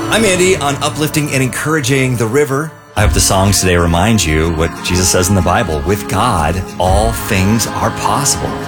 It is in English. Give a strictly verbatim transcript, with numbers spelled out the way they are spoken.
I'm Andy on uplifting and encouraging the river. I hope the songs today remind you what Jesus says in the Bible. With God, all things are possible.